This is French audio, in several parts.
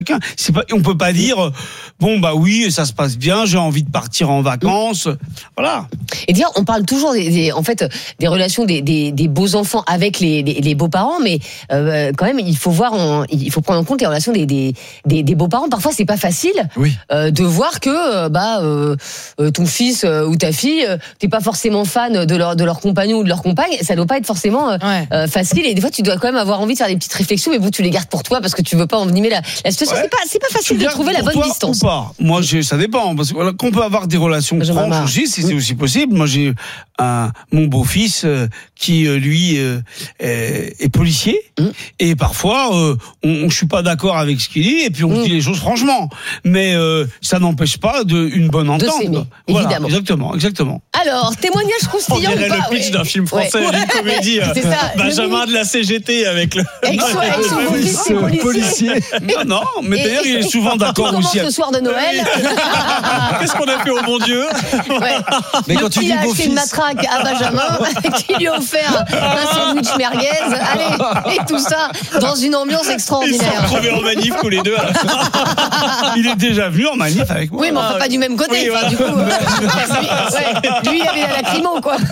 On peut pas dire bon bah oui ça se passe bien, j'ai envie de partir en vacances, voilà. Et dire, on parle toujours des relations des beaux enfants avec les beaux parents, mais quand même il faut prendre en compte les relations des beaux parents. Parfois c'est pas facile de voir que ton fils ou ta fille, t'es pas forcément fan de leur compagnon ou de leur compagne, ça doit pas être forcément facile. Et des fois tu dois quand même avoir envie de faire des petites réflexions, mais bon tu les gardes pour toi parce que tu veux pas envenimer la situation. C'est pas facile de trouver la bonne distance. Ou pas. Moi, ça dépend. Parce que qu'on peut avoir des relations franches aussi, si c'est aussi possible. Moi, j'ai mon beau-fils qui, lui, est policier. Et parfois, je suis pas d'accord avec ce qu'il dit, et puis on dit les choses franchement. Mais ça n'empêche pas une bonne entente. De s'aimer, voilà, évidemment. Exactement. Alors, témoignage croustillant. On dirait le pitch d'un film français, une comédie. Benjamin de la CGT avec son policier. Non, mais d'ailleurs, il est souvent d'accord aussi. Ce soir de Noël. Qu'est-ce qu'on a fait au bon Dieu? Mais quand tu dis il a acheté beau-fils, une matraque à Benjamin, qui lui a offert un sandwich merguez. Allez, et tout ça dans une ambiance Ils extraordinaire. sont retrouvés en manif tous les deux. il est déjà venu en manif avec moi. Oui, mais enfin pas du même côté. Oui, Du coup, lui, il avait la lacrymo, quoi.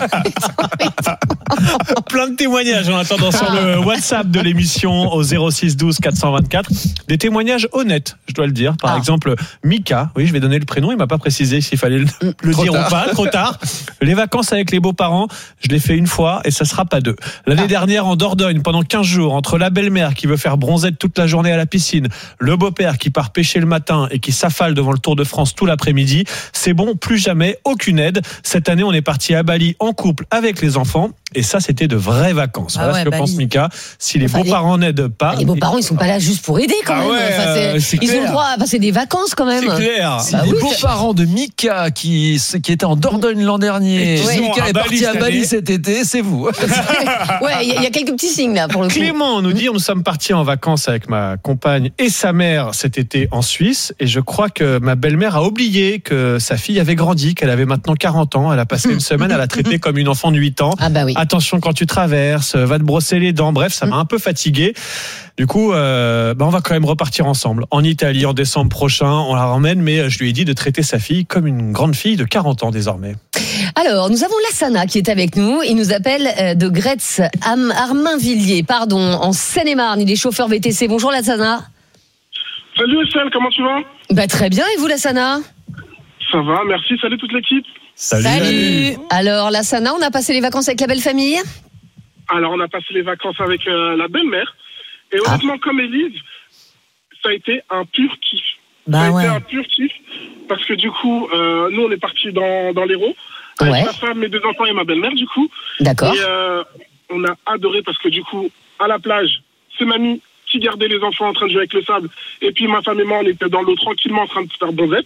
Plein de témoignages en attendant sur le WhatsApp de l'émission au 06 12 424. Des témoignages honnêtes, je dois le dire. Par exemple, Mika, oui, je vais donner le prénom, il m'a pas précisé s'il fallait le dire ou pas, trop tard. Les vacances avec les beaux-parents, je l'ai fait une fois et ça sera pas deux. L'année dernière en Dordogne, pendant 15 jours, entre la belle-mère qui veut faire bronzette toute la journée à la piscine, le beau-père qui part pêcher le matin et qui s'affale devant le Tour de France tout l'après-midi, c'est bon, plus jamais, aucune aide. Cette année, on est parti à Bali en couple avec les enfants. Et ça, c'était de vraies vacances. Voilà ce que pense Mika. Si les beaux-parents n'aident pas... Les beaux-parents, ils sont pas là juste pour aider quand même. Ils ont le droit à passer des vacances quand même. C'est clair. Les beaux-parents de Mika qui était en Dordogne l'an dernier, Mika est parti à Bali cet été, c'est vous. Ouais, il y a quelques petits signes là pour le coup. Clément nous dit, nous sommes partis en vacances avec ma compagne et sa mère cet été en Suisse, et je crois que ma belle-mère a oublié que sa fille avait grandi, qu'elle avait maintenant 40 ans, elle a passé une semaine à la traiter comme une enfant de 8 ans. Ah bah oui. Attention quand tu traverses, va te brosser les dents, bref, ça m'a un peu fatigué. Du coup, on va quand même repartir ensemble en Italie en décembre prochain, on la ramène, mais je lui ai dit de traiter sa fille comme une grande fille de 40 ans désormais. Alors, nous avons Lassana qui est avec nous. Il nous appelle de Gretz Armainvilliers, en Seine-et-Marne. Il est chauffeur VTC. Bonjour Lassana. Salut Estelle, comment tu vas? Très bien, et vous Lassana? Ça va, merci. Salut toute l'équipe. Salut. Alors Lassana, on a passé les vacances avec la belle famille? Alors, on a passé les vacances avec la belle-mère. Et honnêtement, comme Élise, ça a été un pur kiff. été un pur kiff. Parce que du coup, nous, on est partis dans l'Hérault. Avec ma femme, mes 2 enfants et ma belle-mère, du coup. D'accord. Et on a adoré parce que du coup, à la plage, c'est mamie qui gardait les enfants en train de jouer avec le sable. Et puis ma femme et moi, on était dans l'eau tranquillement en train de faire bronzette.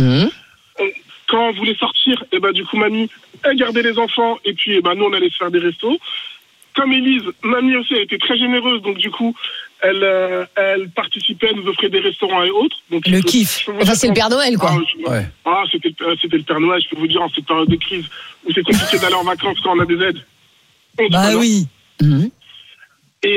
Quand on voulait sortir, et du coup, mamie, elle gardait les enfants. Et puis, nous, on allait se faire des restos. Comme Élise, mamie aussi, elle était très généreuse. Donc, du coup, elle participait, elle nous offrait des restaurants et autres. Donc, le kiff. Enfin, c'est le Père Noël, quoi. C'était le Père Noël, je peux vous dire, en cette période de crise où c'est compliqué d'aller en vacances quand on a des aides. Oui. Et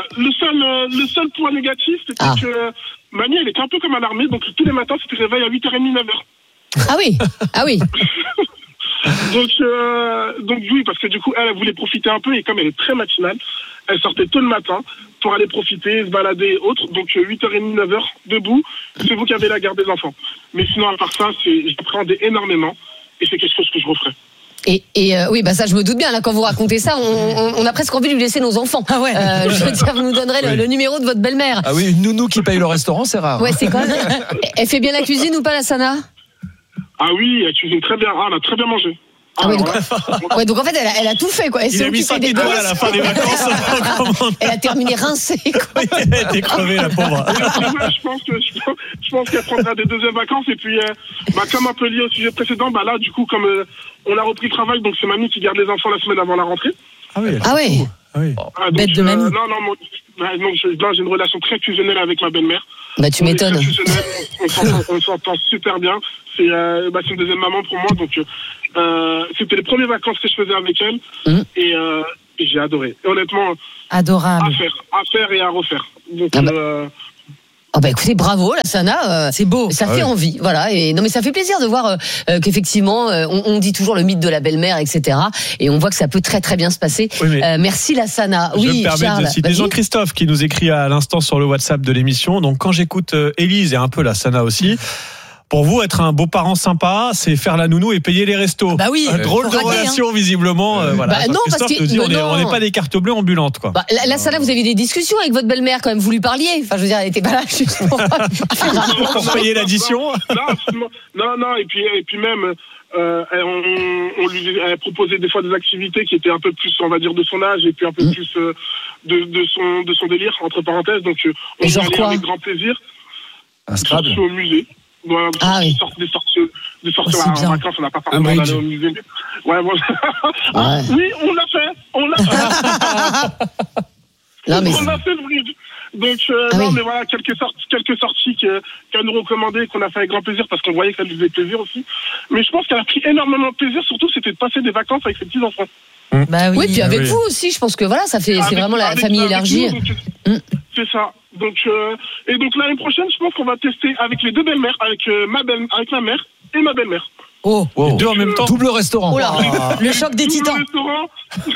le seul point négatif, c'était que mamie, elle était un peu comme à l'armée. Donc, tous les matins, c'était réveil à 8h30, 9h. Ah oui. Donc oui, parce que du coup, elle voulait profiter un peu, et comme elle est très matinale, elle sortait tôt le matin pour aller profiter, se balader et autres. Donc 8h30, 9h, debout, c'est vous qui avez la garde des enfants. Mais sinon, à part ça, j'appréhendais énormément, et c'est quelque chose que je referais. Oui, ça je me doute bien. Là, quand vous racontez ça, on a presque envie de lui laisser nos enfants. Ah ouais. Je veux dire, vous nous donnerez le numéro de votre belle-mère. Ah oui, une nounou qui paye le restaurant, c'est rare. Ouais, c'est quand même. Elle fait bien la cuisine ou pas, Lassana? Ah oui, elle cuisine très bien. Ah, elle a très bien mangé. Donc en fait, elle a tout fait, quoi. Il a mis 5 étoiles à la fin des vacances. Elle a terminé rincée, quoi. Elle a été crevée, la pauvre. Je pense qu'elle prendra des deuxièmes vacances. Et puis, comme un peu lié au sujet précédent, là, du coup, comme on a repris le travail, donc c'est mamie qui garde les enfants la semaine avant la rentrée. Ah oui. Bête de mamie. Non, j'ai une relation très fusionnelle avec ma belle-mère. Tu m'étonnes. On s'entend super bien. C'est une deuxième maman pour moi, donc c'était les premières vacances que je faisais avec elle, et j'ai adoré. Et honnêtement, adorable. À faire et à refaire. Donc Oh bah écoutez, bravo la Sana, c'est beau, ça fait envie, voilà. Et non mais ça fait plaisir de voir qu'effectivement on dit toujours le mythe de la belle-mère, etc. Et on voit que ça peut très très bien se passer. Oui, merci la Sana. Je me permets de citer Jean-Christophe qui nous écrit à l'instant sur le WhatsApp de l'émission. Donc quand j'écoute Élise et un peu la Sana aussi. Pour vous, être un beau-parent sympa, c'est faire la nounou et payer les restos. Bah oui. Drôle de relation, visiblement. Voilà. Bah non, parce que dit, on n'est pas des cartes bleues ambulantes, quoi. Bah, la Sana, vous avez des discussions avec votre belle-mère quand même. Vous lui parliez. Enfin, je veux dire, elle n'était pas là juste pour payer l'addition. Non. Et puis même. Elle proposait des fois des activités qui étaient un peu plus, on va dire, de son âge et puis un peu plus de son délire, entre parenthèses. Donc, on y allait avec grand plaisir. Un Scrabble. Au musée. Voilà, des sorties en vacances, on n'a pas parlé d'aller au musée. Ouais, bon. Oui, on l'a fait. Non, mais on a fait le bridge. Donc, mais voilà, quelques sorties qu'elle nous recommandait, qu'on a fait avec grand plaisir parce qu'on voyait que ça lui faisait plaisir aussi. Mais je pense qu'elle a pris énormément de plaisir, surtout c'était de passer des vacances avec ses petits-enfants. Bah oui, puis avec vous aussi, je pense que voilà, ça fait, c'est vraiment la famille élargie. C'est ça. Donc, et donc l'année prochaine, je pense qu'on va tester avec les deux belles-mères, avec ma mère et ma belle-mère. Oh, les deux en même temps. Double restaurant. Oh là, le choc des titans. Restaurant.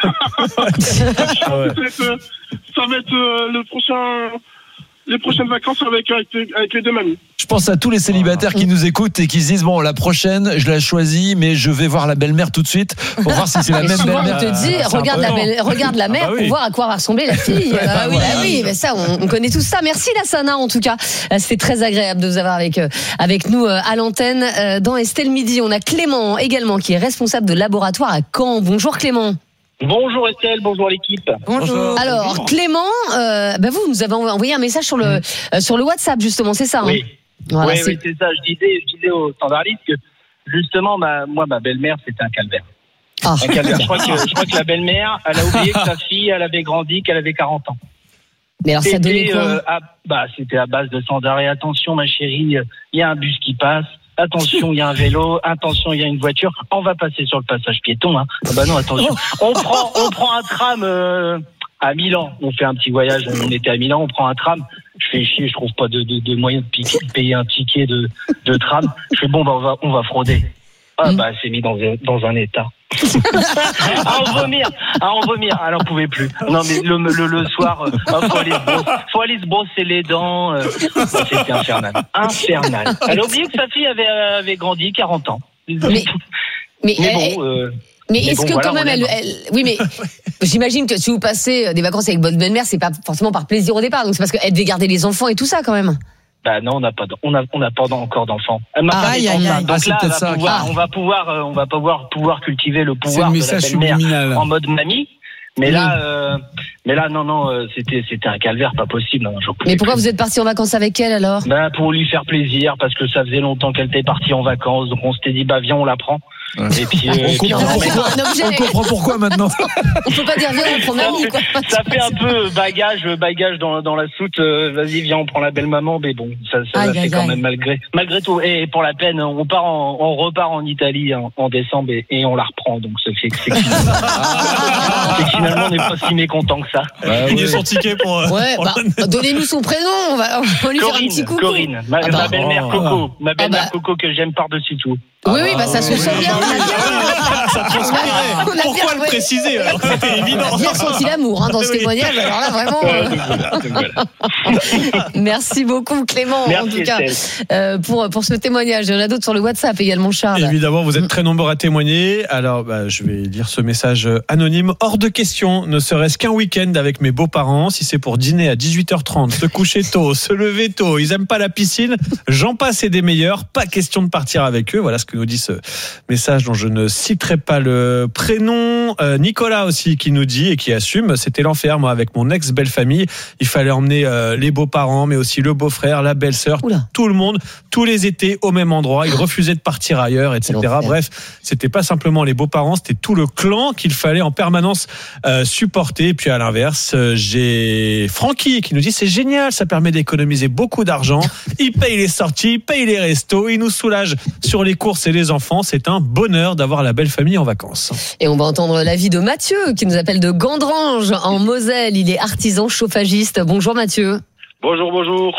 Ça va être les prochaines vacances avec les deux mamies. Je pense à tous les célibataires qui nous écoutent et qui se disent bon, la prochaine, je la choisis, mais je vais voir la belle-mère tout de suite pour voir si c'est la même belle-mère. On te dit, regarde la mère pour voir à quoi va ressembler la fille. Oui, mais ça, on connaît tout ça. Merci la Sana, en tout cas. C'était très agréable de vous avoir avec nous à l'antenne. Dans Estelle Midi, on a Clément également qui est responsable de laboratoire à Caen. Bonjour Clément. Bonjour Estelle, bonjour l'équipe. Bonjour. Alors Clément, vous nous avez envoyé un message sur le WhatsApp justement, c'est ça? Oui. Voilà, oui, c'est ça. Je disais aux standardistes que justement, ma belle-mère, c'était un calvaire. Un calvaire. Je crois que la belle-mère, elle a oublié que sa fille, elle avait grandi, qu'elle avait 40 ans. Mais alors ça donnait quoi? C'était à base de sans arrêt. Attention ma chérie, il y a un bus qui passe. Attention, il y a un vélo. Attention, il y a une voiture. On va passer sur le passage piéton. Hein. Non, attention. On prend un tram à Milan. On fait un petit voyage. On était à Milan. On prend un tram. Je fais chier. Je trouve pas de moyen de payer un ticket de tram. Je fais on va frauder. Elle s'est mis dans un état. à en vomir. Elle en pouvait plus. Non mais le soir, faut aller se brosser les dents. C'était infernal. Elle a oublié que sa fille avait grandi 40 ans. Mais est-ce que quand même oui, mais j'imagine que si vous passez des vacances avec votre belle-mère, c'est pas forcément par plaisir au départ, donc c'est parce qu'elle devait garder les enfants et tout ça quand même. Bah non, on n'a pas encore d'enfants. Donc là, on va pouvoir cultiver le pouvoir de la belle-mère en mode mamie. Mais là, non, c'était un calvaire, pas possible. Non, mais pourquoi vous êtes parti en vacances avec elle alors? Pour lui faire plaisir, parce que ça faisait longtemps qu'elle était partie en vacances, donc on s'était dit viens, on la prend. Et puis, on comprend pourquoi maintenant. On peut pas dire viens, on prend mamie, quoi. Ça fait un peu bagage dans la soute. Vas-y, viens, on prend la belle maman, mais bon, ça fait quand même malgré tout. Et pour la peine, on repart en Italie en décembre et on la reprend. Donc ça fait que finalement, on n'est pas si mécontent que ça. Il y a son ticket pour. Donnez-nous son prénom. On va lui faire un petit coucou. Corinne, ma belle-mère Coco, Coco que j'aime par-dessus tout. Oui, ça se sent bien. Ça transpirait. Pourquoi le préciser alors? C'était évident. On a bien senti l'amour dans ce témoignage. Alors là, vraiment. Merci beaucoup, Clément. Merci, en tout cas, pour ce témoignage. Il y en a d'autres sur le WhatsApp également, Charles. Évidemment, vous êtes très nombreux à témoigner. Alors, je vais lire ce message anonyme. Hors de question, ne serait-ce qu'un week-end avec mes beaux-parents. Si c'est pour dîner à 18h30, se coucher tôt, se lever tôt, ils aiment pas la piscine, j'en passe et des meilleurs. Pas question de partir avec eux. Voilà ce que nous dit ce message dont je ne citerai pas le prénom. Nicolas aussi qui nous dit et qui assume, c'était l'enfer moi avec mon ex belle-famille, il fallait emmener les beaux-parents mais aussi le beau-frère, la belle-sœur, tout le monde, tous les étés au même endroit, ils refusaient de partir ailleurs, etc. Bref, c'était pas simplement les beaux-parents, c'était tout le clan qu'il fallait en permanence supporter. Et puis à l'inverse, j'ai Francky qui nous dit c'est génial, ça permet d'économiser beaucoup d'argent, il paye les sorties, il paye les restos, il nous soulage sur les courses et les enfants, c'est un bonheur d'avoir la belle famille en vacances. Et on va entendre l'avis de Mathieu qui nous appelle de Gandrange en Moselle. Il est artisan chauffagiste. Bonjour Mathieu. Bonjour.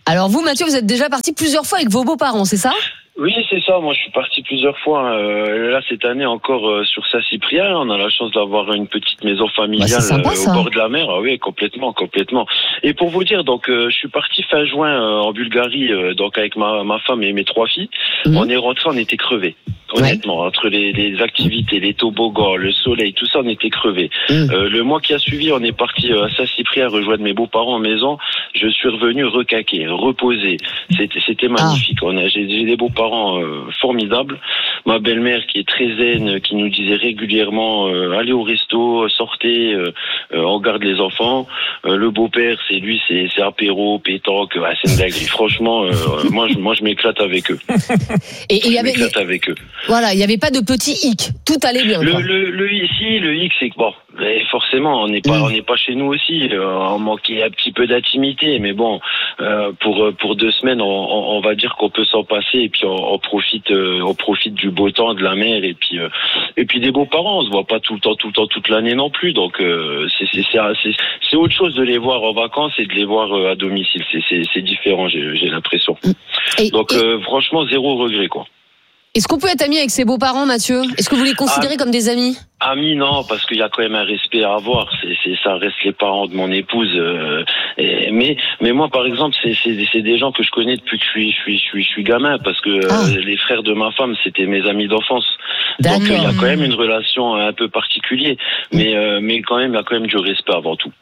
Alors vous, Mathieu, vous êtes déjà parti plusieurs fois avec vos beaux-parents, c'est ça ? Oui, c'est ça. Moi, je suis parti plusieurs fois. Là, cette année encore sur Saint-Cyprien, on a la chance d'avoir une petite maison familiale sympa, au bord de la mer. Ah oui, complètement. Et pour vous dire, donc, je suis parti fin juin en Bulgarie, donc avec ma femme et mes 3 filles. On est rentré, on était crevés. Honnêtement, entre les activités, les toboggans, le soleil, tout ça, on était crevés. Le mois qui a suivi, on est parti à Saint-Cyprien rejoindre mes beaux-parents en maison. Je suis revenu recaqué, reposé. C'était magnifique. J'ai des beaux-parents formidables. Ma belle-mère qui est très zen, qui nous disait régulièrement allez au resto, sortez, on garde les enfants. Le beau-père, c'est apéro, pétanque, c'est une dinguerie. Franchement, moi je m'éclate avec eux. Et il y avait avec eux. Voilà, il n'y avait pas de petit hic. Tout allait bien. Le hic, c'est que bon, forcément, on n'est pas chez nous aussi. On manquait un petit peu d'intimité, mais bon, pour 2 semaines, on va dire qu'on peut s'en passer et puis on profite du beau temps, de la mer et puis des beaux-parents. On se voit pas tout le temps, toute l'année non plus. Donc c'est autre chose de les voir en vacances et de les voir à domicile. C'est différent, j'ai l'impression. Donc franchement, 0 regret quoi. Est-ce qu'on peut être ami avec ses beaux-parents, Mathieu ? Est-ce que vous les considérez comme des amis ? Amis, non, parce qu'il y a quand même un respect à avoir. Ça reste les parents de mon épouse. Mais moi, par exemple, c'est des gens que je connais depuis que je suis gamin, parce que les frères de ma femme, c'était mes amis d'enfance. D'accord. Donc il y a quand même une relation un peu particulière, mais quand même il y a quand même du respect avant tout.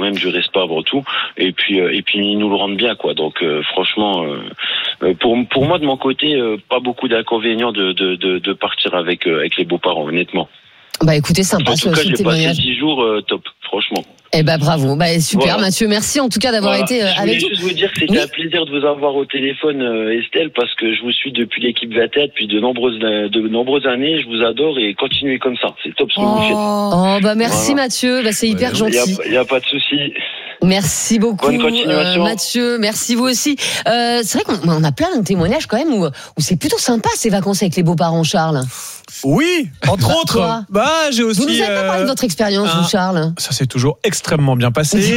Et puis ils nous le rendent bien quoi. Donc franchement, pour moi de mon côté, pas beaucoup d'inconvénients de partir avec les beaux-parents, honnêtement. Bah écoutez, sympa. En tout cas, j'ai passé 10 jours top, franchement. Eh ben bravo, super voilà. Mathieu, merci en tout cas d'avoir été avec nous. Je voulais juste vous dire que c'était un plaisir de vous avoir au téléphone, Estelle, parce que je vous suis depuis l'équipe 21 depuis de nombreuses années. Je vous adore et continuez comme ça. C'est top ce que vous faites. Oh bah merci Mathieu, c'est hyper gentil. Il y a pas de souci. Merci beaucoup, bonne continuation. Mathieu. Merci vous aussi. C'est vrai qu'on a plein de témoignages quand même où c'est plutôt sympa ces vacances avec les beaux-parents, Charles. Oui, entre autres. J'ai aussi. Vous nous avez pas parlé de votre expérience, vous, Charles ? Ça s'est toujours extrêmement bien passé.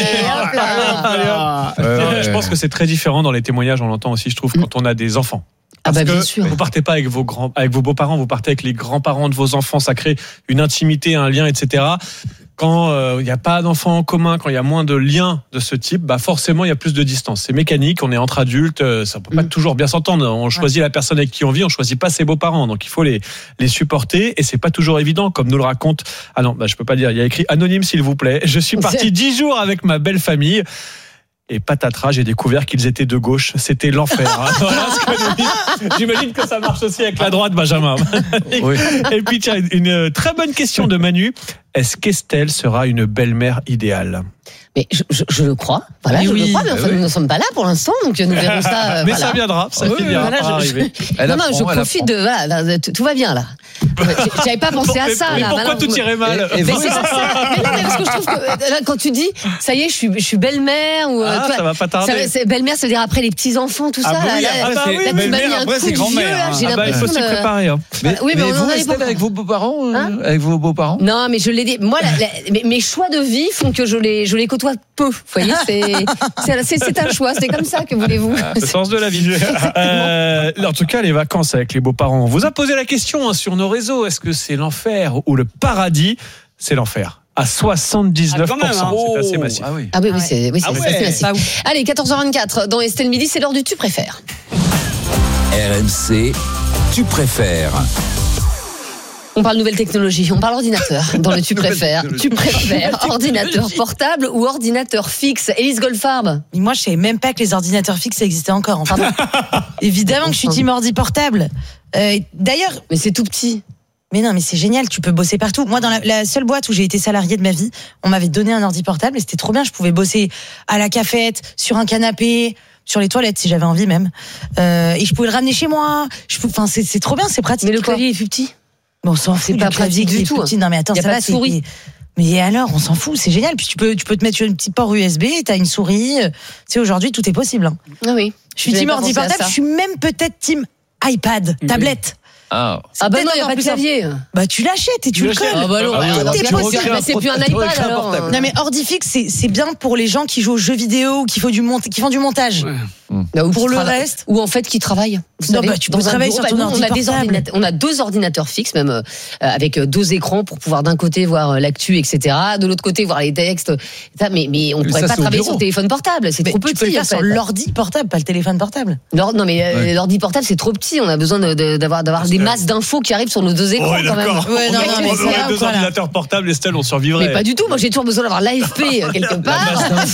Je pense que c'est très différent dans les témoignages. On l'entend aussi, je trouve, quand on a des enfants. Parce bien que sûr. Vous partez pas avec vos beaux-parents, vous partez avec les grands-parents de vos enfants. Ça crée une intimité, un lien, etc. Quand il n'y a pas d'enfants en commun, quand il y a moins de liens de ce type, forcément il y a plus de distance. C'est mécanique, on est entre adultes, ça peut pas toujours bien s'entendre. On choisit la personne avec qui on vit, on choisit pas ses beaux-parents, donc il faut les supporter et c'est pas toujours évident, comme nous le raconte. Ah non, je peux pas dire. Il y a écrit anonyme s'il vous plaît. Je suis parti 10 jours avec ma belle famille. Et patatras, j'ai découvert qu'ils étaient de gauche. C'était l'enfer. Voilà ce que nous dit. J'imagine que ça marche aussi avec la droite, Benjamin. Oui. Et puis, tiens, une très bonne question de Manu. Est-ce qu'Estelle sera une belle-mère idéale ? Mais je le crois. Voilà, je le crois, mais nous ne sommes pas là pour l'instant, donc nous verrons ça. Mais ça viendra, ça finira par arriver. Je profite de... Tout va bien, là. J'avais pas pensé à ça. Mais pourquoi tout irait mal ? Mais c'est ça. Mais non, mais parce que je trouve que là, quand tu dis, ça y est, je suis belle-mère ou ça va pas tarder. Belle-mère, ça veut dire après les petits enfants, tout ça. Belle-mère après c'est grand-mère. Il faut s'y préparer. Mais vous restez avec vos beaux-parents, avec vos beaux-parents ? Non, mais je l'ai dit. Moi, mes choix de vie font que je les côtoie peu. Vous voyez, c'est un choix. C'est comme ça, que voulez-vous. Le sens de la vie. En tout cas, les vacances avec les beaux-parents. On vous a posé la question sur nos réseaux. Est-ce que c'est l'enfer ou le paradis ? C'est l'enfer. À 79%. C'est assez massif. Oui, c'est assez massif. Allez, 14h24. Dans Estelle Midi, c'est l'heure du Tu préfères. RMC, Tu préfères. On parle nouvelle technologie, on parle ordinateur dans le Tu préfères. Tu préfères ordinateur portable ou ordinateur fixe ? Élise Goldfarb. Mais moi, je savais même pas que les ordinateurs fixes ça existait encore. Enfin, évidemment que je suis team ordi portable. D'ailleurs, mais c'est tout petit. Mais non, mais c'est génial, tu peux bosser partout. Moi, dans la seule boîte où j'ai été salariée de ma vie, on m'avait donné un ordi portable et c'était trop bien. Je pouvais bosser à la cafette, sur un canapé, sur les toilettes si j'avais envie même. Et je pouvais le ramener chez moi. Enfin, c'est trop bien, c'est pratique. Mais le clavier est plus petit. Mais on s'en fout. C'est pas pratique du tout. Non, mais attends, ça va, souris. Mais alors, on s'en fout, c'est génial. Puis tu peux te mettre sur un petit port USB, t'as une souris. Tu sais, aujourd'hui, tout est possible. Ah oui. Je suis team ordi portable, je suis même peut-être team iPad, tablette. Ah bah non, il n'y a pas de clavier. Bah tu l'achètes et tu le colles. Ah bah non, c'est plus un iPad alors. Non mais ordi fixe, c'est bien pour les gens qui jouent aux jeux vidéo ou qui font du montage. Pour le reste, ou en fait qui travaillent. Non, bah, tu peux travailler sur ton ordi portable. On a 2 ordinateurs fixes, même avec 2 écrans pour pouvoir d'un côté voir l'actu, etc. De l'autre côté voir les textes. Mais on pourrait pas travailler sur le téléphone portable. C'est trop petit. Tu peux le faire sur l'ordi portable, pas le téléphone portable. Non, mais l'ordi portable c'est trop petit. On a besoin d'avoir des masses d'infos qui arrivent sur nos 2 écrans quand même. Ouais, non, mais on aurait 2 ordinateurs portables, Estelle, on survivrait. Mais pas du tout. Moi, j'ai toujours besoin d'avoir l'AFP quelque part.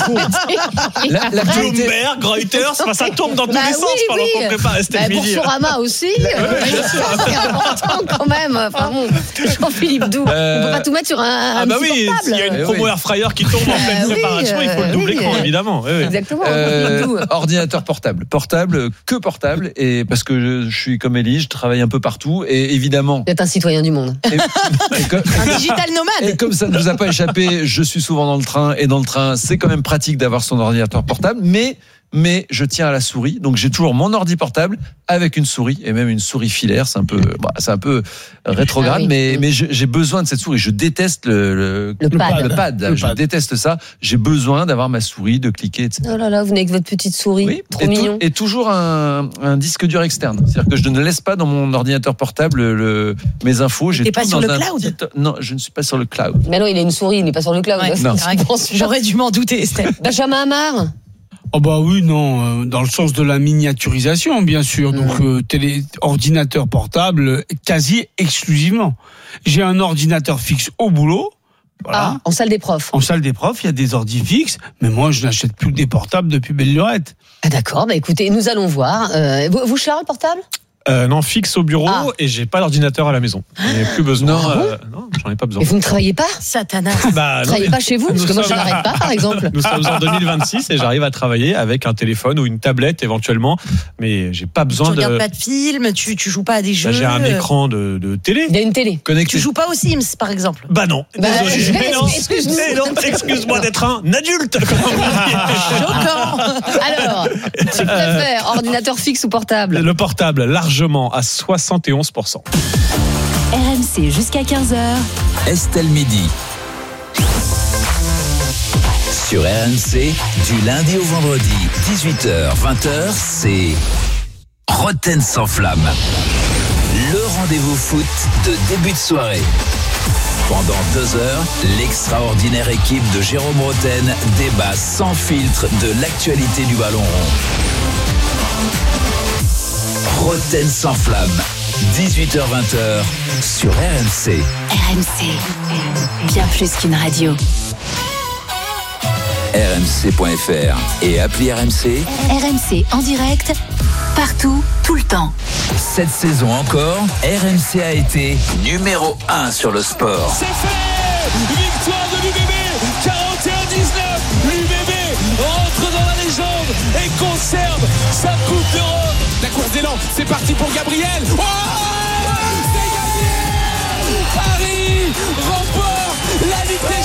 La Bloomberg, Reuters, ça tourne dans tous les sens pendant qu'on prépare Estelle Midi. Boursorama aussi. C'est important quand même. Enfin bon, Jean-Philippe Doux. On peut pas tout mettre sur un bah oui, s'il y a une promo Air Fryer qui tombe en pleine préparation, il faut le double écran, évidemment. Exactement. Ordinateur portable, que portable, et parce que je suis comme Élie, je travaille un peu partout, et évidemment. Vous êtes un citoyen du monde. Un digital nomade. Et comme ça ne nous a pas échappé, je suis souvent dans le train, et dans le train, c'est quand même pratique d'avoir son ordinateur portable, mais je tiens à la souris, donc j'ai toujours mon ordi portable avec une souris, et même une souris filaire. C'est un peu rétrograde, mais j'ai besoin de cette souris. Je déteste le pad. Je déteste ça. J'ai besoin d'avoir ma souris, de cliquer, etc. Oh là là, vous venez avec votre petite souris, trop mignon. Et toujours un disque dur externe. C'est-à-dire que je ne laisse pas dans mon ordinateur portable mes infos. T'es pas sur le cloud? Non, je ne suis pas sur le cloud. Mais non, il a une souris, il n'est pas sur le cloud. Ouais, non. J'aurais dû m'en douter, Estelle. Benjamin Hamar. Oh bah oui, non, dans le sens de la miniaturisation, bien sûr. Donc ordinateur portable, quasi exclusivement. J'ai un ordinateur fixe au boulot. Voilà. Ah, en salle des profs. En salle des profs, il y a des ordis fixes, mais moi, je n'achète plus des portables depuis belle lurette. Ah d'accord, bah écoutez, nous allons voir. Vous Charles, portable ? Non, fixe au bureau et j'ai pas d'ordinateur à la maison. J'en ai plus besoin. Non, j'en ai pas besoin. Et vous ne travaillez pas ? Satanas. Vous ne travaillez pas chez vous ? Parce que moi, je n'arrête pas, par exemple. Nous sommes en 2026 et j'arrive à travailler avec un téléphone ou une tablette éventuellement, mais j'ai pas besoin de. Tu regardes pas de films, tu joues pas à des jeux. J'ai un écran de télé. Il y a une télé. Connecté. Tu joues pas aux Sims, par exemple. Bah non. Excuse-moi d'être un adulte. Choquant. Alors, tu préfères ordinateur fixe ou portable ? Le portable, largement à 71%. RMC jusqu'à 15h. Estelle Midi. Sur RMC, du lundi au vendredi, 18h, 20h, c'est Roten sans flamme. Le rendez-vous foot de début de soirée. Pendant 2 heures, l'extraordinaire équipe de Jérôme Roten débat sans filtre de l'actualité du ballon rond. Roten sans flamme, 18h-20h sur RMC. RMC, bien plus qu'une radio. RMC.fr et appli RMC. RMC en direct, partout, tout le temps. Cette saison encore, RMC a été numéro 1 sur le sport. C'est fait! Victoire de l'UBB, 41-19. L'UBB rentre dans la légende et conserve sa Coupe d'Europe. La course d'élan, c'est parti pour Gabriel. Oh, c'est gagné! Paris remporte la Ligue des